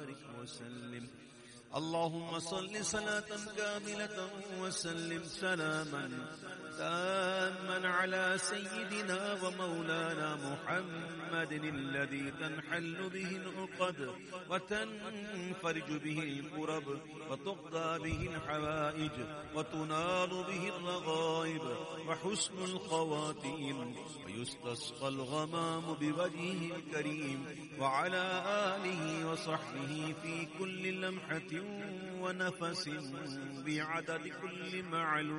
وبارك وسلم. اللهم صل صلاة كاملة وسلم سلاما تاما على سيدنا ومولانا محمد الذي تنحل به العقد وتنفرج به الكرب وتقضى به الحوائج وتنال به الرغائب وحسن الخواتيم ويستسقى الغمام بوجهه الكريم وعلى آله وصحبه في كل لمحة ونفس بعدد كل معلوم